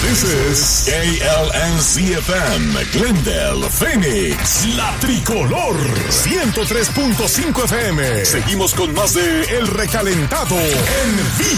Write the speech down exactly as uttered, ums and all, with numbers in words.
This is K L N Z F M, Glendale, Phoenix, La Tricolor, ciento tres punto cinco F M. Seguimos con más de El Recalentado en vivo.